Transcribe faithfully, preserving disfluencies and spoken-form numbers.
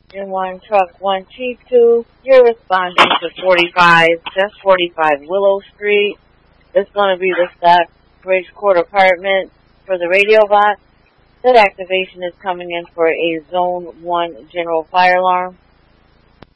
In one truck, one Chief two, you're responding to forty-five, just forty-five Willow Street. It's going to be the Stock Bridge Court Apartment for the radio box. That activation is coming in for a Zone one general fire alarm.